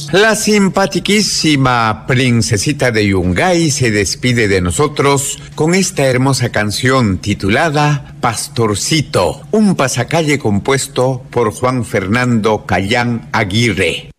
La simpatiquísima princesita de Yungay se despide de nosotros con esta hermosa canción titulada Pastorcito, un pasacalle compuesto por Juan Fernando Cayán Aguirre.